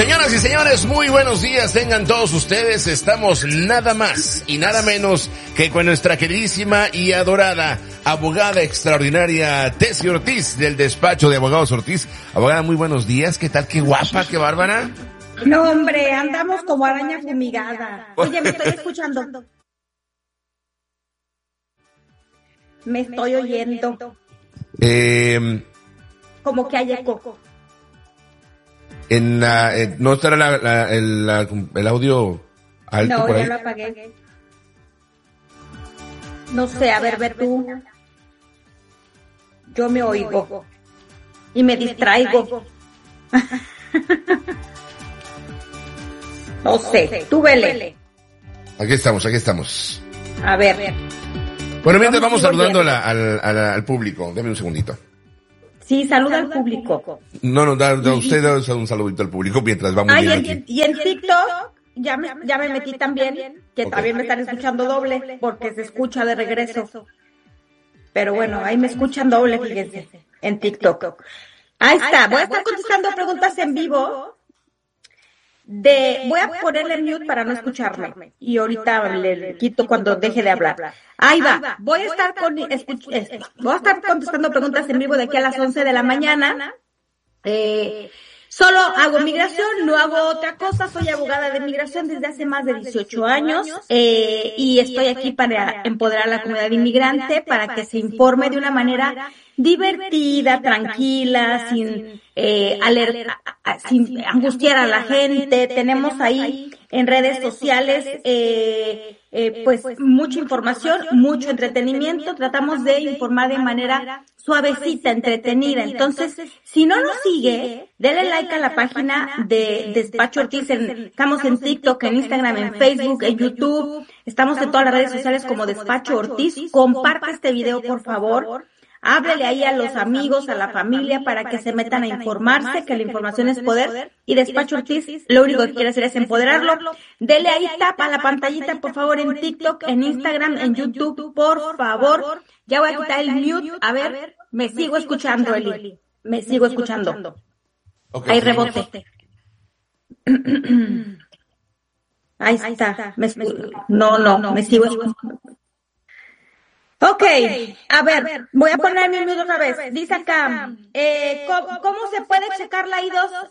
Señoras y señores, muy buenos días tengan todos ustedes. Estamos nada más y nada menos que con nuestra queridísima y adorada abogada extraordinaria Tessy Ortiz del despacho de Abogados Ortiz. Abogada, muy buenos días. ¿Qué tal? Qué guapa, qué bárbara. No, hombre, andamos como araña fumigada. Oye, me estoy escuchando. Me estoy oyendo. Como que hay eco. ¿No estará el audio alto no, por ahí? No, ya lo apagué. No sé, a ver tú. Yo me oigo. Y me distraigo. No sé, tú vele. Aquí estamos. A ver. Bueno, mientras vamos saludando al público. Deme un segundito. Sí, saluda al público. No, usted da un saludito al público mientras vamos bien aquí. Y en TikTok ya me metí también, que okay. También me están escuchando doble, porque se escucha de regreso. Pero bueno, ahí me escuchan doble, fíjense, en TikTok. Ahí está, voy a estar contestando preguntas en vivo. Voy a ponerle mute para no escucharme. Y ahorita le quito cuando deje de hablar. Ahí va. Voy a estar contestando preguntas en vivo de aquí a las 11 de la mañana. Solo hago migración, no hago otra cosa. Soy abogada de migración desde hace más de 18 años. Y estoy aquí para empoderar a la comunidad inmigrante, para que se informe de una manera divertida, tranquila, sin angustiar a la gente. Tenemos ahí en redes sociales pues mucha información, mucho entretenimiento. Tratamos de informar de manera suavecita, entretenida. Entonces, si no nos sigue, denle like a la página de Despacho Ortiz. Estamos en TikTok, en Instagram, en Facebook, en YouTube. Estamos en todas las redes sociales como Despacho Ortiz. Comparte este video, por favor. Háblele ahí a los amigos, a la familia, para que se metan a informarse, que la información es poder. Y Despacho Ortiz, lo único que quiere hacer es empoderarlo. Dele ahí tapa a la pantallita, por favor, en TikTok, en Instagram, en YouTube, por favor. Ya voy a quitar el mute. A ver, me sigo escuchando, Eli. Me sigo escuchando. Okay. Ahí rebote. Ahí está. No, me sigo escuchando. Okay, a ver, voy a poner mi mute otra vez. Dice acá, ¿cómo se puede checar la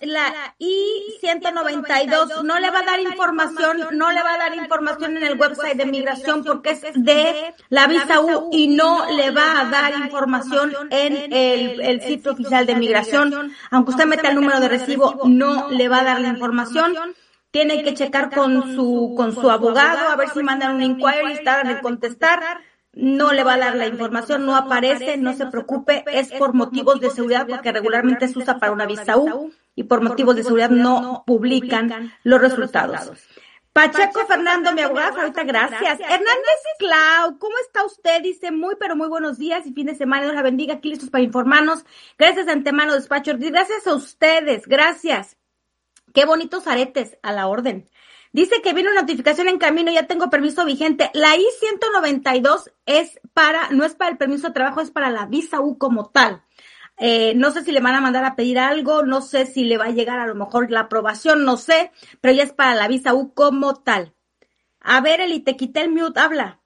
I-192? No le va a dar información en el website de migración, porque es de la visa U, y no le va a dar información en el sitio oficial de migración. Aunque usted meta el número de recibo, no le va a dar la información. Tiene que checar con su abogado, a ver si mandan un inquiry, tardan en contestar. No le va a dar la información, no aparece, no se preocupe, es por motivos de seguridad, porque regularmente se usa para una visa U y por motivos de seguridad no publican los resultados. Pacheco Fernando, mi abogada favorita, gracias. Hernández Clau, ¿cómo está usted? Dice, pero muy buenos días y fin de semana, Dios la bendiga, aquí listos para informarnos. Gracias de antemano, Despacho. Gracias a ustedes, gracias. Qué bonitos aretes, a la orden. Dice que viene una notificación en camino, ya tengo permiso vigente. La I-192 no es para el permiso de trabajo, es para la visa U como tal. No sé si le van a mandar a pedir algo, no sé si le va a llegar a lo mejor la aprobación, no sé, pero ya es para la visa U como tal. A ver, Eli, te quité el mute, habla.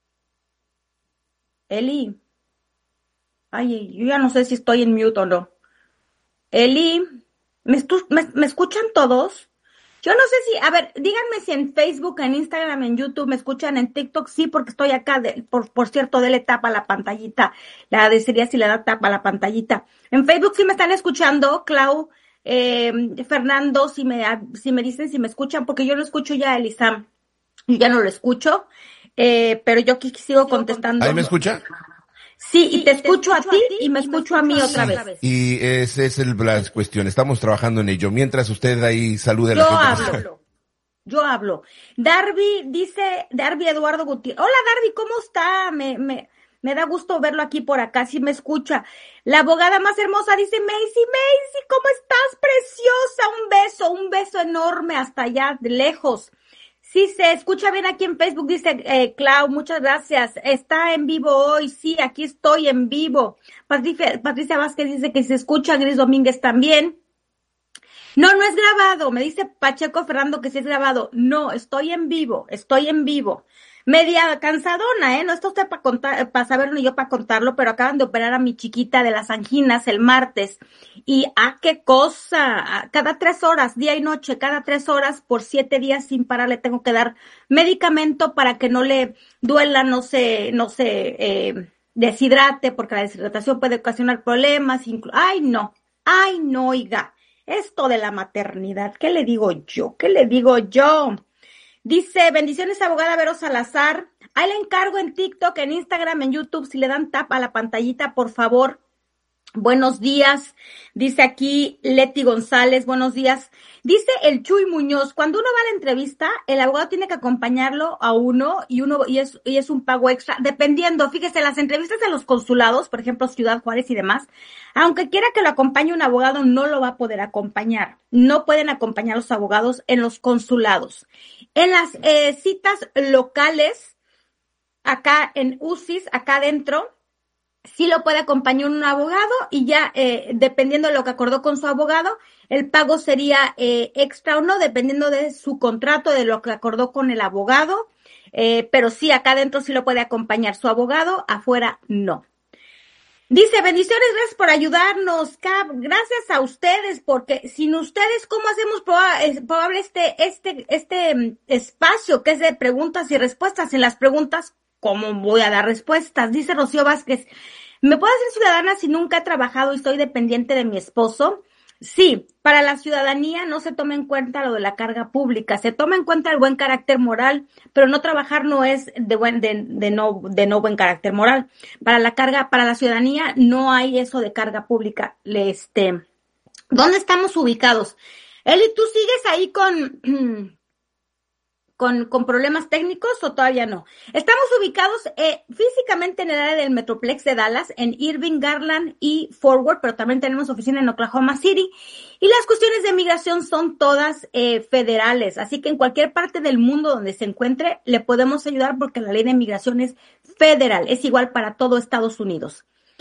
Eli. Ay, yo ya no sé si estoy en mute o no. Eli, ¿me escuchan todos? Yo no sé si, a ver, díganme si en Facebook, en Instagram, en YouTube, me escuchan, en TikTok, sí, porque estoy acá, por cierto, dele tapa a la pantallita. Le agradecería si le da tapa a la pantallita. En Facebook sí me están escuchando, Clau, Fernando, si me dicen si me escuchan, porque yo lo escucho ya, Elisam. Yo ya no lo escucho, pero yo aquí sigo contestando. ¿Ahí me escucha? Sí, y te escucho a ti y me escucho a mí otra vez. Y esa es la cuestión, estamos trabajando en ello. Mientras usted ahí salude a la gente. Yo hablo. Darby Eduardo Gutiérrez. Hola Darby, ¿cómo está? Me da gusto verlo aquí por acá, si me escucha. La abogada más hermosa dice, Macy, ¿cómo estás? Preciosa, un beso enorme hasta allá, de lejos. Sí, se escucha bien aquí en Facebook, dice Clau, muchas gracias. Está en vivo hoy, sí, aquí estoy en vivo. Patricia Vázquez dice que se escucha, Gris Domínguez también. No, no es grabado. Me dice Pacheco Fernando que sí es grabado. No, estoy en vivo. Media cansadona, no está usted para contar, para saberlo ni yo para contarlo, pero acaban de operar a mi chiquita de las anginas el martes. Y qué cosa, cada 3 horas, día y noche, cada 3 horas, por 7 días sin parar, le tengo que dar medicamento para que no le duela, no se deshidrate, porque la deshidratación puede ocasionar problemas. Ay, no, oiga, esto de la maternidad, ¿qué le digo yo? Dice, bendiciones, abogada Vero Salazar. Ahí le encargo en TikTok, en Instagram, en YouTube, si le dan tap a la pantallita, por favor. Buenos días. Dice aquí Leti González, buenos días. Dice el Chuy Muñoz, cuando uno va a la entrevista, el abogado tiene que acompañarlo a uno y es un pago extra, dependiendo. Fíjese, las entrevistas de los consulados, por ejemplo, Ciudad Juárez y demás, aunque quiera que lo acompañe un abogado, no lo va a poder acompañar. No pueden acompañar los abogados en los consulados. En las citas locales, acá en UCIS, acá adentro, sí lo puede acompañar un abogado y ya dependiendo de lo que acordó con su abogado, el pago sería extra o no, dependiendo de su contrato, de lo que acordó con el abogado, pero sí, acá adentro sí lo puede acompañar su abogado, afuera no. Dice, bendiciones, gracias por ayudarnos, Cap, gracias a ustedes, porque sin ustedes, ¿cómo hacemos probable este espacio que es de preguntas y respuestas? En las preguntas, ¿cómo voy a dar respuestas? Dice Rocío Vázquez, ¿me puedo hacer ciudadana si nunca he trabajado y soy dependiente de mi esposo? Sí, para la ciudadanía no se toma en cuenta lo de la carga pública, se toma en cuenta el buen carácter moral, pero no trabajar no es de no buen carácter moral. Para la ciudadanía no hay eso de carga pública. ¿Dónde estamos ubicados? Eli, ¿tú sigues ahí con problemas técnicos o todavía no? Estamos ubicados físicamente en el área del Metroplex de Dallas, en Irving, Garland y Forward, pero también tenemos oficina en Oklahoma City. Y las cuestiones de migración son todas federales, así que en cualquier parte del mundo donde se encuentre le podemos ayudar porque la ley de migración es federal, es igual para todo Estados Unidos.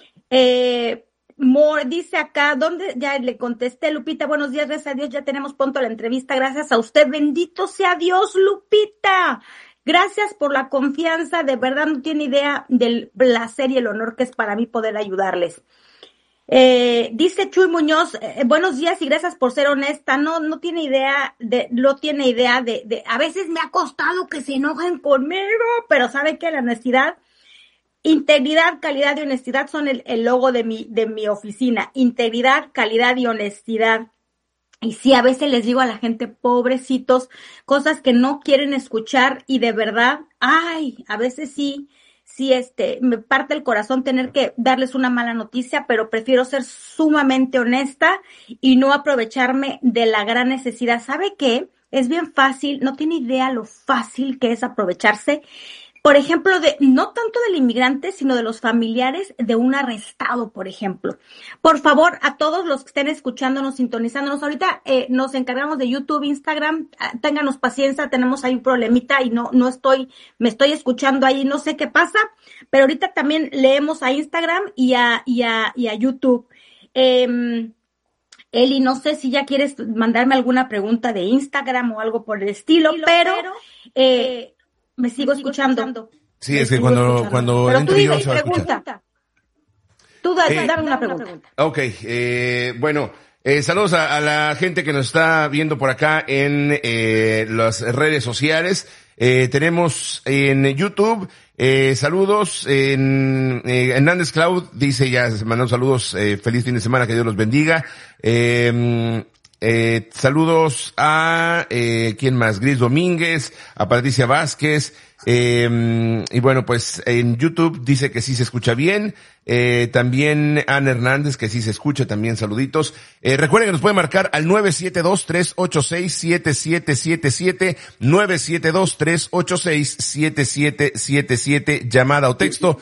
Dice acá, ¿dónde? Ya le contesté, Lupita, buenos días, gracias a Dios, ya tenemos pronto la entrevista, gracias a usted, bendito sea Dios, Lupita, gracias por la confianza, de verdad no tiene idea del placer y el honor que es para mí poder ayudarles. Dice Chuy Muñoz, buenos días y gracias por ser honesta, no tiene idea de, a veces me ha costado que se enojen conmigo, pero ¿sabe qué? La honestidad, integridad, calidad y honestidad son el logo de mi oficina. Integridad, calidad y honestidad. Y sí, a veces les digo a la gente, pobrecitos, cosas que no quieren escuchar y de verdad, a veces sí, me parte el corazón tener que darles una mala noticia, pero prefiero ser sumamente honesta y no aprovecharme de la gran necesidad. ¿Sabe qué? Es bien fácil, no tiene idea lo fácil que es aprovecharse. Por ejemplo, no tanto del inmigrante, sino de los familiares de un arrestado, por ejemplo. Por favor, a todos los que estén escuchándonos, sintonizándonos, ahorita nos encargamos de YouTube, Instagram, ténganos paciencia, tenemos ahí un problemita y me estoy escuchando ahí, no sé qué pasa, pero ahorita también leemos a Instagram y a YouTube. Eli, no sé si ya quieres mandarme alguna pregunta de Instagram o algo por el estilo, pero me sigo escuchando. Sí, es que cuando entre yo se va a escuchar. Tú dame una pregunta. Ok, bueno, saludos a la gente que nos está viendo por acá en las redes sociales. Tenemos en YouTube, saludos en Hernández Cloud, dice ya, mandamos saludos, feliz fin de semana, que Dios los bendiga. Saludos a ¿quién más? Gris Domínguez, a Patricia Vázquez, y bueno, pues en YouTube dice que sí se escucha bien, también Ana Hernández que sí se escucha, también saluditos. Recuerden que nos pueden marcar al 972-386-7777, 972-386-7777, llamada o texto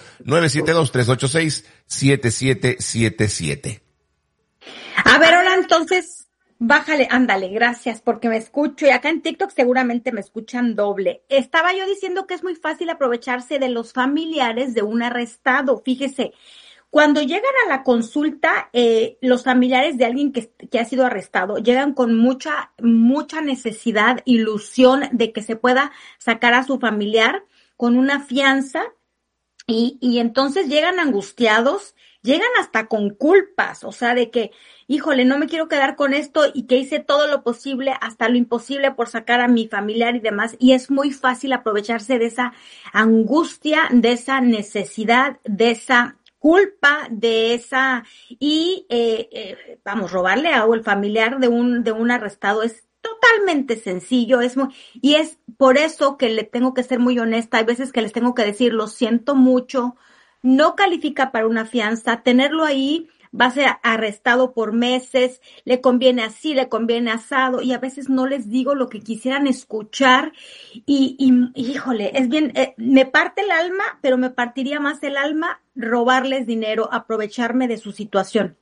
972-386-7777. A ver, ahora entonces, bájale, ándale, gracias, porque me escucho y acá en TikTok seguramente me escuchan doble. Estaba yo diciendo que es muy fácil aprovecharse de los familiares de un arrestado. Fíjese, Cuando llegan a la consulta, los familiares de alguien que ha sido arrestado llegan con mucha necesidad, ilusión de que se pueda sacar a su familiar con una fianza y entonces llegan angustiados, llegan hasta con culpas, o sea, de que, híjole, no me quiero quedar con esto y que hice todo lo posible, hasta lo imposible por sacar a mi familiar y demás, y es muy fácil aprovecharse de esa angustia, de esa necesidad, de esa culpa, de esa, y robarle a el familiar de un arrestado es totalmente sencillo, y es por eso que le tengo que ser muy honesta. Hay veces que les tengo que decir, lo siento mucho, no califica para una fianza, tenerlo ahí va a ser arrestado por meses, le conviene así, le conviene asado, y a veces no les digo lo que quisieran escuchar, y híjole, es bien, me parte el alma, pero me partiría más el alma robarles dinero, aprovecharme de su situación.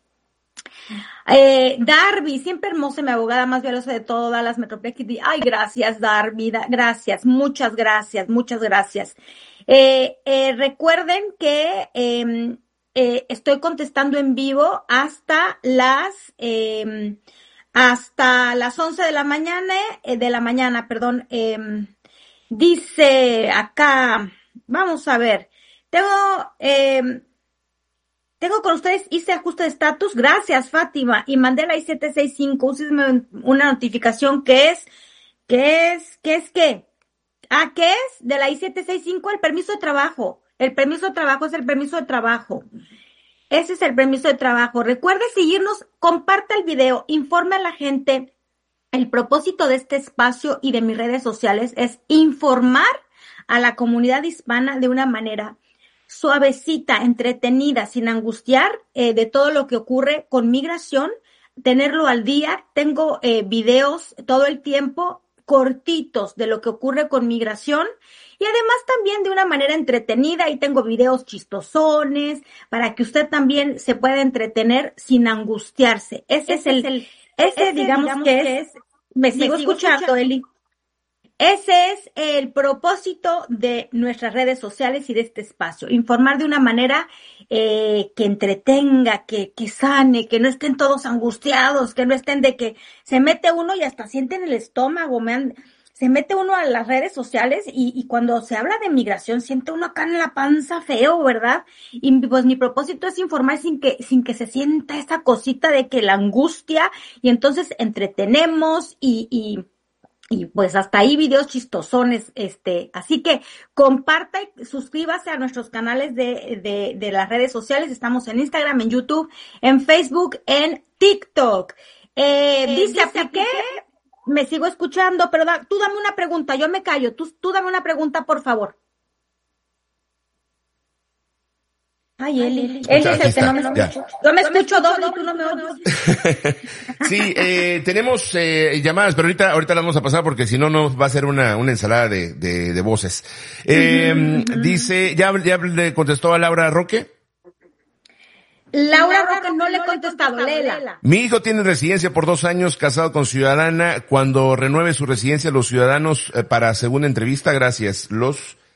Darby, siempre hermosa, mi abogada más valiosa de todo Dallas Metroplex. Ay, gracias, Darby, gracias, muchas gracias, muchas gracias. Recuerden que estoy contestando en vivo hasta las 11 de la mañana, perdón. Dice acá, vamos a ver, tengo con ustedes, hice ajuste de estatus, gracias Fátima, y mandé la I-765, úseme una notificación ¿qué es? ¿Qué es de la I-765? El permiso de trabajo. El permiso de trabajo es el permiso de trabajo. Ese es el permiso de trabajo. Recuerde seguirnos, comparta el video, informe a la gente. El propósito de este espacio y de mis redes sociales es informar a la comunidad hispana de una manera suavecita, entretenida, sin angustiar de todo lo que ocurre con migración, tenerlo al día. Tengo videos todo el tiempo cortitos de lo que ocurre con migración y además también de una manera entretenida, y tengo videos chistosones para que usted también se pueda entretener sin angustiarse. Me sigo escuchando, Eli. Ese es el propósito de nuestras redes sociales y de este espacio, informar de una manera que entretenga, que sane, que no estén todos angustiados, que no estén de que se mete uno y hasta sienten el estómago, se mete uno a las redes sociales y cuando se habla de migración siente uno acá en la panza feo, ¿verdad? Y pues mi propósito es informar sin que se sienta esa cosita de que la angustia, y entonces entretenemos y pues hasta ahí videos chistosones, así que comparta y suscríbase a nuestros canales de las redes sociales. Estamos en Instagram, en YouTube, en Facebook, en TikTok. Dice apliqué, me sigo escuchando, pero tú dame una pregunta, yo me callo, tú dame una pregunta, por favor. Ay, Eli es el que no me escucha. Yo me escucho doble y tú no me oyes. Sí, tenemos llamadas, pero ahorita las vamos a pasar porque si no va a ser una ensalada de voces. Dice, ¿ya le contestó a Laura Roque? Laura Roque no le he contestado, léela. Mi hijo tiene residencia por 2 años, casado con ciudadana. Cuando renueve su residencia, los ciudadanos para segunda entrevista, gracias. Yo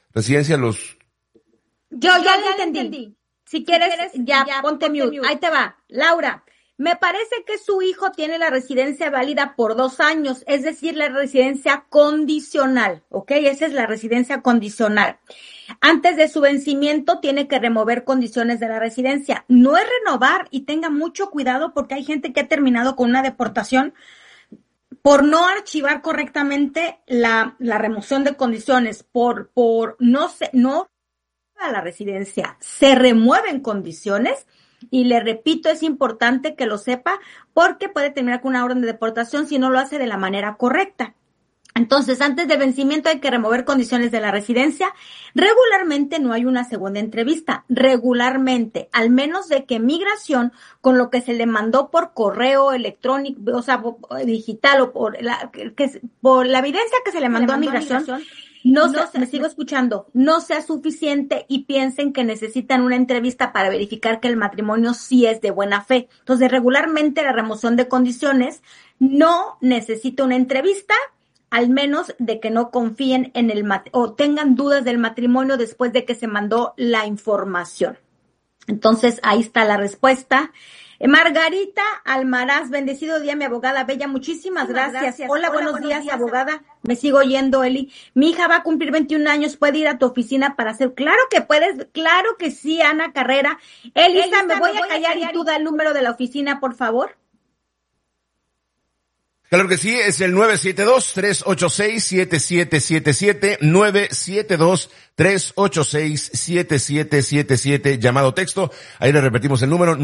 ya le entendí. Si quieres, ya ponte mute. Ahí te va. Laura, me parece que su hijo tiene la residencia válida por 2 años, es decir, la residencia condicional, ¿ok? Esa es la residencia condicional. Antes de su vencimiento tiene que remover condiciones de la residencia. No es renovar, y tenga mucho cuidado porque hay gente que ha terminado con una deportación por no archivar correctamente la remoción de condiciones, por no a la residencia, se remueven condiciones, y le repito, es importante que lo sepa porque puede terminar con una orden de deportación si no lo hace de la manera correcta. Entonces, antes de vencimiento hay que remover condiciones de la residencia. Regularmente no hay una segunda entrevista, regularmente, al menos de que migración, con lo que se le mandó por correo electrónico, o sea, digital, o por la evidencia que se le mandó a migración, me sigo escuchando, no sea suficiente y piensen que necesitan una entrevista para verificar que el matrimonio sí es de buena fe. Entonces, regularmente la remoción de condiciones no necesita una entrevista, al menos de que no confíen en o tengan dudas del matrimonio después de que se mandó la información. Entonces, ahí está la respuesta. Margarita Almaraz, bendecido día, mi abogada bella, muchísimas gracias. Hola, buenos días, abogada. Me sigo oyendo, Eli. Mi hija va a cumplir 21 años, ¿puede ir a tu oficina para hacer? Claro que puedes, claro que sí, Ana Carrera. Elisa, me voy a callar y tú da el número de la oficina, por favor. Claro que sí, es el 972-386-7777, 972-386-7777, llamado texto. Ahí le repetimos el número,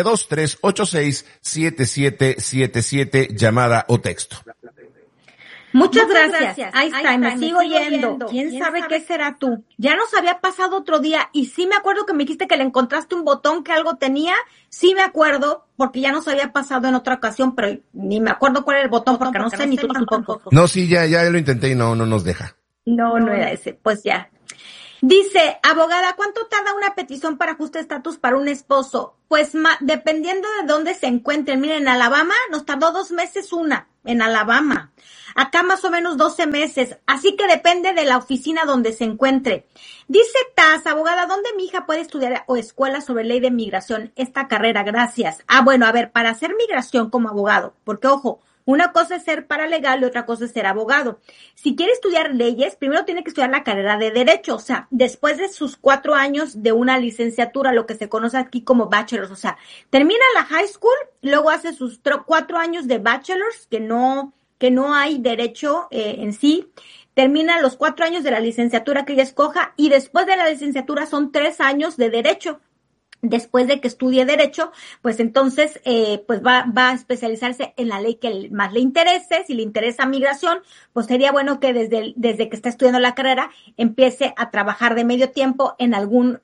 972-386-7777, llamada o texto. Muchas gracias. Ahí está, me sigo yendo. ¿Quién sabe qué será tú? Ya nos había pasado otro día y sí me acuerdo que me dijiste que le encontraste un botón que algo tenía. Sí me acuerdo porque ya nos había pasado en otra ocasión, pero ni me acuerdo cuál era el botón porque no sé ni tú tampoco. No, sí, ya lo intenté y no nos deja. No era ese. Pues ya. Dice, abogada, ¿cuánto tarda una petición para ajuste de estatus para un esposo? Pues dependiendo de dónde se encuentren. Miren, en Alabama nos tardó 2 meses una, en Alabama. Acá más o menos 12 meses. Así que depende de la oficina donde se encuentre. Dice Taz, abogada, ¿dónde mi hija puede estudiar o escuela sobre ley de migración? Esta carrera, gracias. Bueno, a ver, para hacer migración como abogado, porque ojo, una cosa es ser paralegal y otra cosa es ser abogado. Si quiere estudiar leyes, primero tiene que estudiar la carrera de Derecho, o sea, después de sus 4 años de una licenciatura, lo que se conoce aquí como bachelor's, o sea, termina la high school, luego hace sus 4 años de bachelor's, que no hay derecho en sí, termina los 4 años de la licenciatura que ella escoja y después de la licenciatura son 3 años de Derecho. Después de que estudie Derecho, pues entonces pues va a especializarse en la ley que más le interese. Si le interesa migración, pues sería bueno que desde que está estudiando la carrera empiece a trabajar de medio tiempo en algún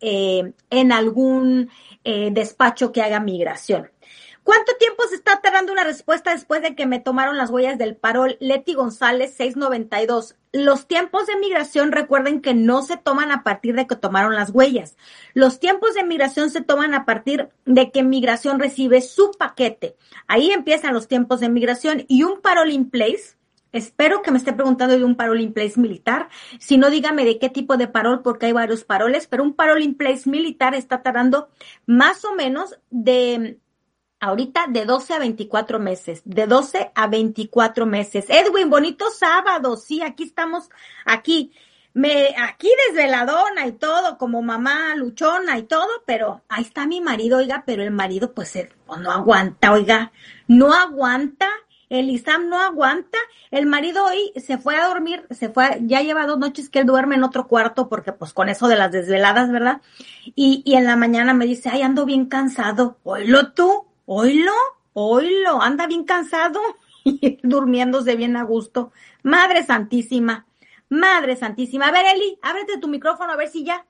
despacho que haga migración. ¿Cuánto tiempo se está tardando una respuesta después de que me tomaron las huellas del parol? Leti González, 692. Los tiempos de migración, recuerden que no se toman a partir de que tomaron las huellas. Los tiempos de migración se toman a partir de que migración recibe su paquete. Ahí empiezan los tiempos de migración y un parol in place. Espero que me esté preguntando de un parol in place militar. Si no, dígame de qué tipo de parol, porque hay varios paroles, pero un parol in place militar está tardando más o menos ahorita de 12 a 24 meses, de 12 a 24 meses. Edwin, bonito sábado, sí, aquí estamos, aquí desveladona y todo, como mamá luchona y todo, pero ahí está mi marido, oiga, pero el marido pues no aguanta, oiga, no aguanta, el Isam no aguanta, el marido hoy se fue a dormir, ya lleva 2 noches que él duerme en otro cuarto, porque pues con eso de las desveladas, ¿verdad? Y en la mañana me dice, ay, ando bien cansado, oílo tú. Oílo, anda bien cansado y durmiéndose bien a gusto. Madre Santísima. A ver, Eli, ábrete tu micrófono a ver si ya.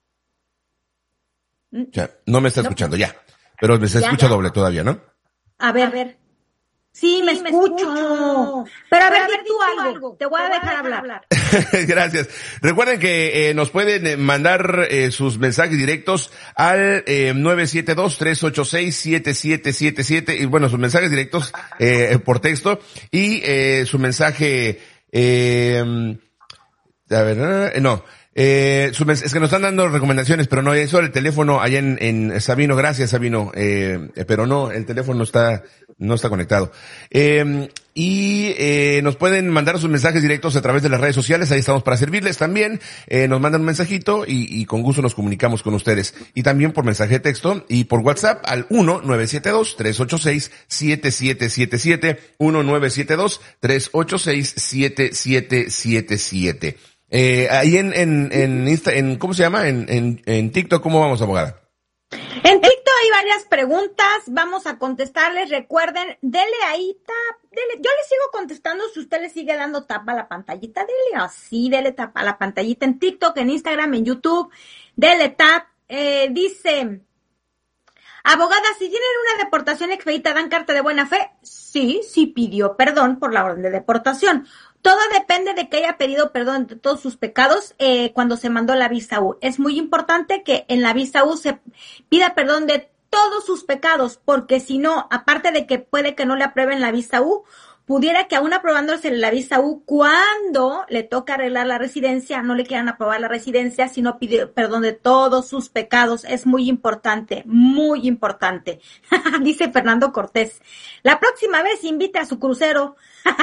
Ya, no me está escuchando, ya. Pero me se escucha doble todavía, ¿no? A ver. Sí, me escucho. Pero a ver, di tú algo. Te voy a dejar hablar. Gracias. Recuerden que nos pueden mandar sus mensajes directos al 972-386-7777 y bueno, sus mensajes directos por texto y su mensaje es que nos están dando recomendaciones, pero no, eso el teléfono allá en Sabino, gracias Sabino, pero no, el teléfono no está conectado. Nos pueden mandar sus mensajes directos a través de las redes sociales, ahí estamos para servirles también, nos mandan un mensajito y con gusto nos comunicamos con ustedes. Y también por mensaje de texto y por WhatsApp al 1-972-386-7777, 1-972-386-7777. Ahí en ¿cómo se llama? En TikTok, ¿cómo vamos, abogada? En TikTok hay varias preguntas, vamos a contestarles, recuerden, dele ahí yo le sigo contestando si usted le sigue dando tapa a la pantallita, dele tapa a la pantallita en TikTok, en Instagram, en YouTube, dele tap, dice, abogada, si tienen una deportación expedita, ¿dan carta de buena fe? Sí pidió perdón por la orden de deportación. Todo depende de que haya pedido perdón de todos sus pecados cuando se mandó la visa U. Es muy importante que en la visa U se pida perdón de todos sus pecados, porque si no, aparte de que puede que no le aprueben la visa U, pudiera que aún aprobándose la visa U, cuando le toca arreglar la residencia, no le quieran aprobar la residencia, sino pide perdón de todos sus pecados. Es muy importante, muy importante. Dice Fernando Cortés, la próxima vez invite a su crucero.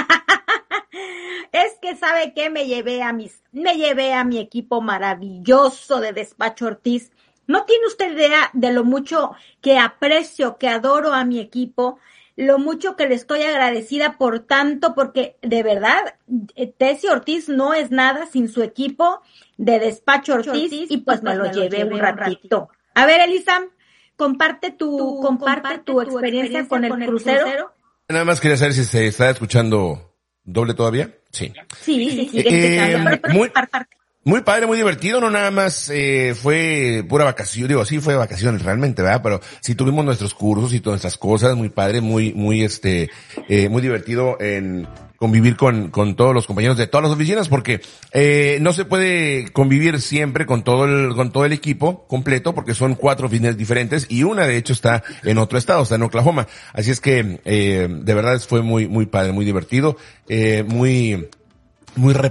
Es que sabe que me llevé a mi equipo maravilloso de Despacho Ortiz. No tiene usted idea de lo mucho que aprecio, que adoro a mi equipo, lo mucho que le estoy agradecida por tanto, porque de verdad, Tessie Ortiz no es nada sin su equipo de Despacho Ortiz, y pues me lo llevé un ratito. A ver, Elisa, comparte tu experiencia con el crucero. Nada más quería saber si se está escuchando doble todavía. Sí. Sí. Muy padre, muy divertido, no nada más fue pura vacación, sí fue vacaciones realmente, ¿verdad? Pero sí tuvimos nuestros cursos y todas estas cosas, muy padre, muy divertido en convivir con todos los compañeros de todas las oficinas, porque no se puede convivir siempre con todo el equipo completo, porque son 4 oficinas diferentes y una de hecho está en otro estado, está en Oklahoma. Así es que de verdad fue muy padre, muy divertido, muy